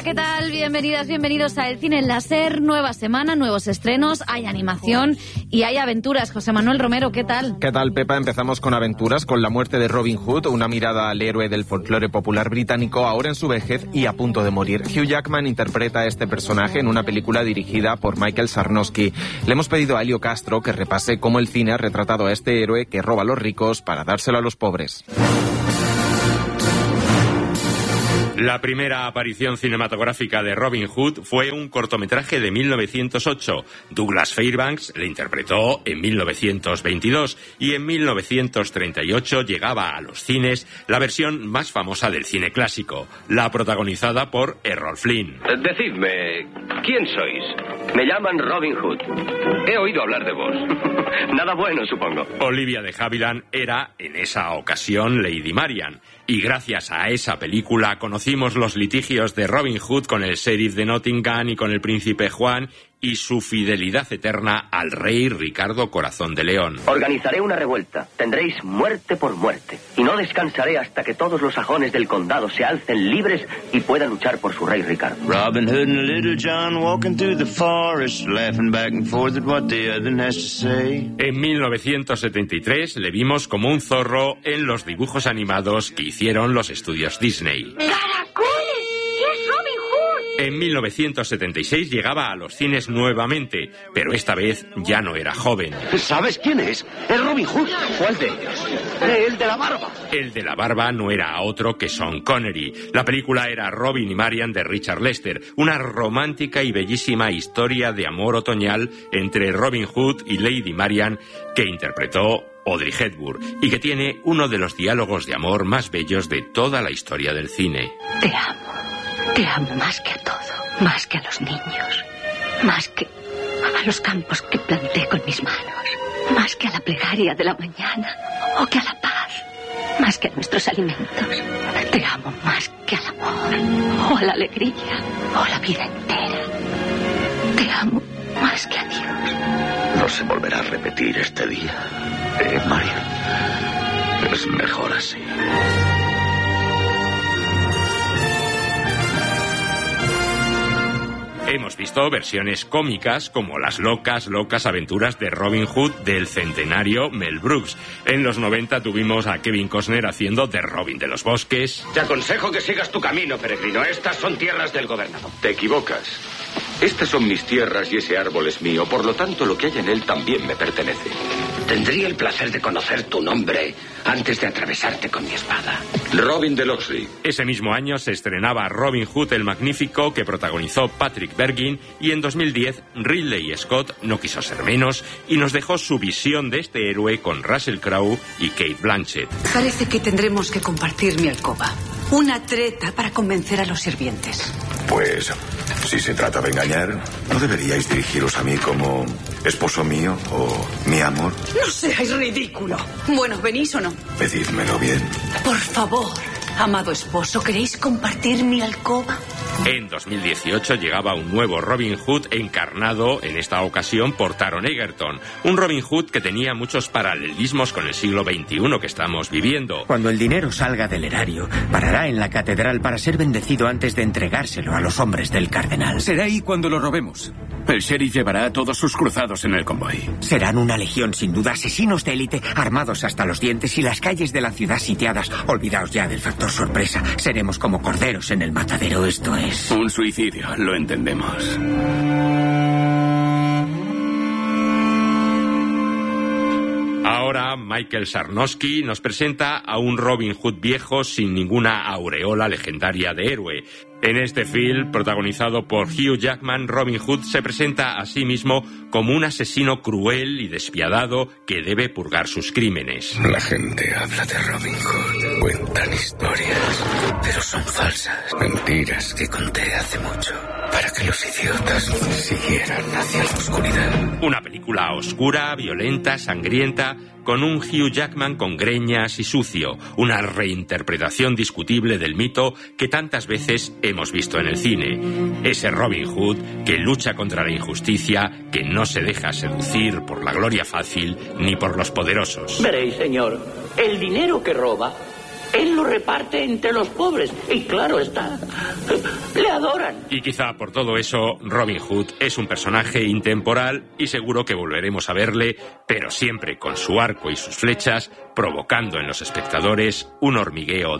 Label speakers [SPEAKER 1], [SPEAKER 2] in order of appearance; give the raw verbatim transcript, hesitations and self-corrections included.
[SPEAKER 1] ¿qué tal? Bienvenidas, bienvenidos a El Cine Láser. Nueva semana, nuevos estrenos, hay animación y hay aventuras. José Manuel Romero, ¿qué tal?
[SPEAKER 2] ¿Qué tal, Pepa? Empezamos con aventuras, con la muerte de Robin Hood, una mirada al héroe del folclore popular británico, ahora en su vejez y a punto de morir. Hugh Jackman interpreta a este personaje en una película dirigida por Michael Sarnowski. Le hemos pedido a Elio Castro que repase cómo el cine ha retratado a este héroe que roba a los ricos para dárselo a los pobres.
[SPEAKER 3] La primera aparición cinematográfica de Robin Hood fue un cortometraje de mil novecientos ocho. Douglas Fairbanks le interpretó en mil novecientos veintidós y en mil novecientos treinta y ocho llegaba a los cines la versión más famosa del cine clásico, la protagonizada por Errol Flynn.
[SPEAKER 4] Decidme, ¿quién sois? Me llaman Robin Hood. He oído hablar de vos. Nada bueno, supongo.
[SPEAKER 3] Olivia de Havilland era, en esa ocasión, Lady Marian. Y gracias a esa película conocimos los litigios de Robin Hood con el sheriff de Nottingham y con el príncipe Juan y su fidelidad eterna al rey Ricardo Corazón de León.
[SPEAKER 4] Organizaré una revuelta. Tendréis muerte por muerte. Y no descansaré hasta que todos los sajones del condado se alcen libres y puedan luchar por su rey Ricardo.
[SPEAKER 5] Robin Hood and Little John walking through the forest, laughing back and forth at what the other has to say.
[SPEAKER 3] En mil novecientos setenta y tres le vimos como un zorro en los dibujos animados que hicieron los estudios Disney.
[SPEAKER 6] ¡Caracoles! ¡Es Robin Hood!
[SPEAKER 3] En mil novecientos setenta y seis llegaba a los cines nuevamente, pero esta vez ya no era joven.
[SPEAKER 7] ¿Sabes quién es? Es Robin Hood.
[SPEAKER 4] ¿Cuál de ellos?
[SPEAKER 7] El de la barba.
[SPEAKER 3] El de la barba no era otro que Sean Connery. La película era Robin y Marian de Richard Lester, una romántica y bellísima historia de amor otoñal entre Robin Hood y Lady Marian que interpretó Audrey Hepburn y que tiene uno de los diálogos de amor más bellos de toda la historia del cine.
[SPEAKER 6] Te amo. Te amo más que a todo, más que a los niños, más que a los campos que planté con mis manos, más que a la plegaria de la mañana o que a la paz, más que a nuestros alimentos. Te amo más que al amor o a la alegría o a la vida entera. Te amo más que a Dios.
[SPEAKER 7] No se volverá a repetir este día, eh, Marian. Es mejor así.
[SPEAKER 3] Hemos visto versiones cómicas como las locas, locas aventuras de Robin Hood del centenario Mel Brooks. En los noventa tuvimos a Kevin Costner haciendo de Robin de los Bosques.
[SPEAKER 7] Te aconsejo que sigas tu camino, peregrino. Estas son tierras del gobernador.
[SPEAKER 8] Te equivocas. Estas son mis tierras y ese árbol es mío, por lo tanto lo que hay en él también me pertenece.
[SPEAKER 7] Tendría el placer de conocer tu nombre antes de atravesarte con mi espada.
[SPEAKER 8] Robin de Locksley.
[SPEAKER 3] Ese mismo año se estrenaba Robin Hood el Magnífico, que protagonizó Patrick Bergin, y en dos mil diez Ridley Scott no quiso ser menos y nos dejó su visión de este héroe con Russell Crowe y Cate Blanchett.
[SPEAKER 9] Parece que tendremos que compartir mi alcoba. Una treta para convencer a los sirvientes.
[SPEAKER 10] Pues, si se trata de engañar, ¿no deberíais dirigiros a mí como esposo mío o mi amor?
[SPEAKER 9] ¡No seáis ridículo! Bueno, ¿venís o no?
[SPEAKER 10] Pedídmelo bien.
[SPEAKER 9] Por favor, amado esposo, ¿queréis compartir mi alcoba?
[SPEAKER 3] En dos mil dieciocho llegaba un nuevo Robin Hood encarnado, en esta ocasión, por Taron Egerton. Un Robin Hood que tenía muchos paralelismos con el siglo veintiuno que estamos viviendo.
[SPEAKER 11] Cuando el dinero salga del erario, parará en la catedral para ser bendecido antes de entregárselo a los hombres del cardenal.
[SPEAKER 12] Será ahí cuando lo robemos. El sheriff llevará a todos sus cruzados en el convoy.
[SPEAKER 11] Serán una legión, sin duda, asesinos de élite, armados hasta los dientes y las calles de la ciudad sitiadas. Olvidaos ya del factor sorpresa. Seremos como corderos en el matadero, esto es...
[SPEAKER 12] Un suicidio, lo entendemos.
[SPEAKER 3] Ahora Michael Sarnowski nos presenta a un Robin Hood viejo sin ninguna aureola legendaria de héroe. En este film, protagonizado por Hugh Jackman, Robin Hood se presenta a sí mismo como un asesino cruel y despiadado que debe purgar sus crímenes.
[SPEAKER 10] La gente habla de Robin Hood, cuentan historias, pero son falsas, mentiras que conté hace mucho, para que los idiotas siguieran hacia la oscuridad.
[SPEAKER 3] Una película oscura, violenta, sangrienta, con un Hugh Jackman con greñas y sucio, una reinterpretación discutible del mito que tantas veces hemos visto en el cine. Ese Robin Hood que lucha contra la injusticia, que no se deja seducir por la gloria fácil ni por los poderosos.
[SPEAKER 13] Veréis, señor, el dinero que roba
[SPEAKER 7] Él lo reparte entre los pobres. Y claro está, le adoran.
[SPEAKER 3] Y quizá por todo eso, Robin Hood es un personaje intemporal y seguro que volveremos a verle, pero siempre con su arco y sus flechas, provocando en los espectadores un hormigueo